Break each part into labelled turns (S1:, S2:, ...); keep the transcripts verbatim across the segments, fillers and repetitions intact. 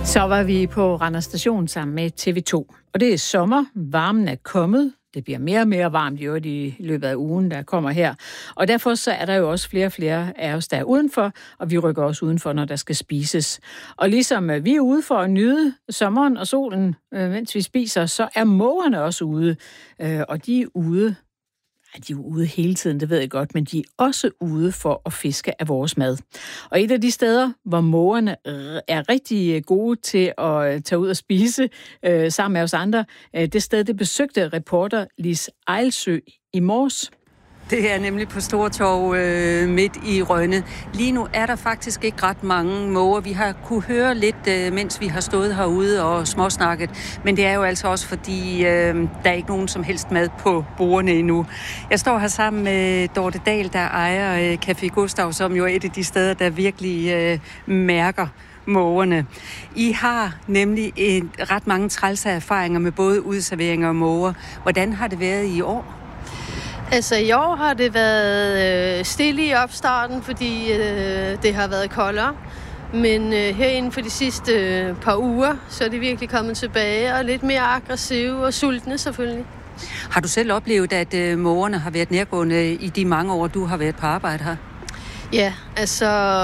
S1: Så var vi på Randers Station sammen med T V to. Og det er sommer, varmen er kommet. Det bliver mere og mere varmt i øvrigt i løbet af ugen, der kommer her. Og derfor så er der jo også flere og flere af os, der er udenfor, og vi rykker også udenfor, når der skal spises. Og ligesom vi er ude for at nyde sommeren og solen, mens vi spiser, så er mågerne også ude. Og de er ude... Ja, de er ude hele tiden, det ved jeg godt, men de er også ude for at fiske af vores mad. Og et af de steder, hvor mågerne er rigtig gode til at tage ud og spise øh, sammen med os andre, øh, det sted, det besøgte reporter Lis Ejlsø i morges.
S2: Det er nemlig på Stortorv øh, midt i Rønne. Lige nu er der faktisk ikke ret mange måger. Vi har kunne høre lidt, øh, mens vi har stået herude og småsnakket. Men det er jo altså også, fordi øh, der er ikke nogen som helst mad på bordene endnu. Jeg står her sammen med Dorte Dahl, der ejer øh, Café Gustav, som jo er et af de steder, der virkelig øh, mærker mågerne. I har nemlig en, ret mange trælse erfaringer med både udserveringer og måger. Hvordan har det været i år?
S3: Altså i år har det været øh, stille i opstarten, fordi øh, det har været koldere. Men øh, her inden for de sidste øh, par uger, så er det virkelig kommet tilbage og lidt mere aggressive og sultne selvfølgelig.
S2: Har du selv oplevet, at øh, mågerne har været nærgående i de mange år, du har været på arbejde her?
S3: Ja, altså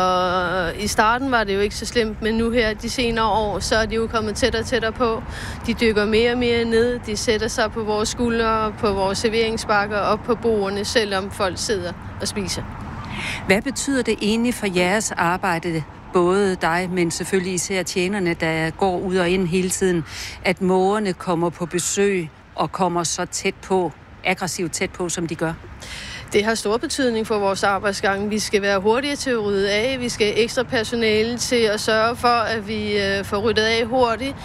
S3: i starten var det jo ikke så slemt, men nu her de senere år, så er de jo kommet tættere og tættere på. De dykker mere og mere ned, de sætter sig på vores skuldre, på vores serveringsbakker og på bordene, selvom folk sidder og spiser.
S2: Hvad betyder det egentlig for jeres arbejde, både dig, men selvfølgelig især tjenerne, der går ud og ind hele tiden, at mågerne kommer på besøg og kommer så tæt på, aggressivt tæt på, som de gør?
S3: Det har stor betydning for vores arbejdsgang. Vi skal være hurtigere til at rydde af. Vi skal have ekstra personale til at sørge for, at vi øh, får ryddet af hurtigt.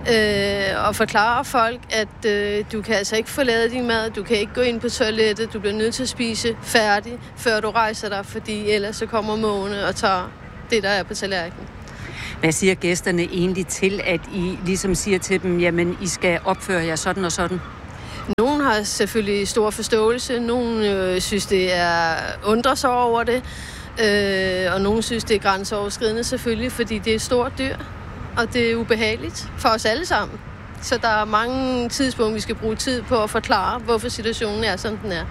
S3: Øh, og forklare folk, at øh, du kan altså ikke forlade din mad. Du kan ikke gå ind på toilettet. Du bliver nødt til at spise færdig, før du rejser dig, fordi ellers så kommer mågerne og tager det, der er på tallerkenen.
S2: Hvad siger gæsterne egentlig til, at I ligesom siger til dem, jamen I skal opføre jer sådan og sådan?
S3: Nogle har selvfølgelig stor forståelse, nogle øh, synes, det er undrer sig over det, øh, og nogle synes, det er grænseoverskridende selvfølgelig, fordi det er et stort dyr, og det er ubehageligt for os alle sammen. Så der er mange tidspunkter, vi skal bruge tid på at forklare, hvorfor situationen er, som den er.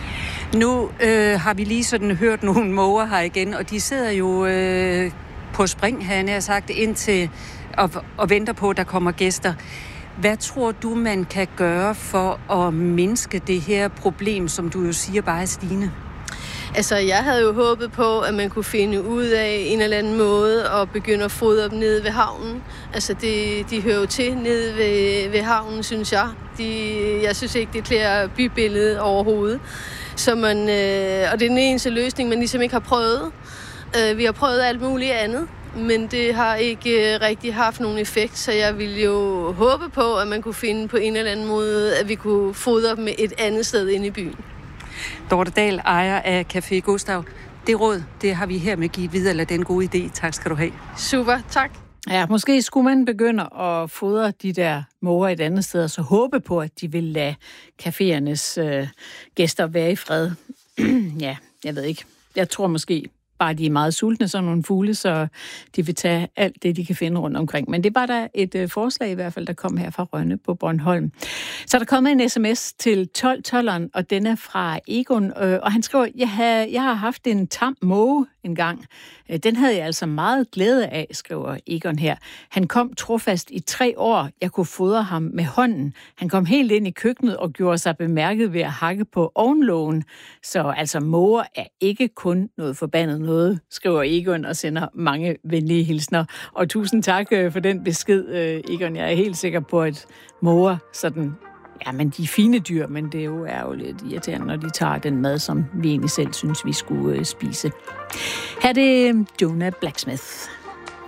S2: Nu øh, har vi lige sådan hørt nogle måger her igen, og de sidder jo øh, på spring, har jeg sagt, indtil og, og venter på, at der kommer gæster. Hvad tror du, man kan gøre for at mindske det her problem, som du jo siger bare er stigende?
S3: Altså, jeg havde jo håbet på, at man kunne finde ud af en eller anden måde at begynde at fodre dem nede ved havnen. Altså, de, de hører jo til nede ved, ved havnen, synes jeg. De, jeg synes ikke, det klæder bybilledet overhovedet. Så man, øh, og det er den eneste løsning, man ligesom ikke har prøvet. Øh, vi har prøvet alt muligt andet. Men det har ikke rigtig haft nogen effekt, så jeg ville jo håbe på, at man kunne finde på en eller anden måde, at vi kunne fodre dem et andet sted inde i byen.
S2: Dorte Dahl, ejer af Café Gustav. Det råd, det har vi her med givet videre, eller den gode idé. Tak skal du have.
S3: Super, tak.
S1: Ja, måske skulle man begynde at fodre de der måger et andet sted, og så håbe på, at de vil lade caféernes øh, gæster være i fred. Ja, jeg ved ikke. Jeg tror måske bare de er meget sultne, sådan nogle fugle, så de vil tage alt det, de kan finde rundt omkring. Men det er bare der et øh, forslag i hvert fald, der kom her fra Rønne på Bornholm. Så er der kommet en sms til tolv tolveren, og den er fra Egon, øh, og han skriver, jeg har, jeg har haft en tam måge en gang. Den havde jeg altså meget glæde af, skriver Egon her. Han kom trofast i tre år. Jeg kunne fodre ham med hånden. Han kom helt ind i køkkenet og gjorde sig bemærket ved at hakke på ovenlågen. Så altså måger er ikke kun noget forbandet noget, skriver Egon og sender mange venlige hilsner. Og tusind tak for den besked, Egon. Jeg er helt sikker på, at måger sådan... Ja, men de er fine dyr, men det er jo, er jo lidt irriterende, når de tager den mad, som vi egentlig selv synes, vi skulle øh, spise. Her er det Jonah Blacksmith.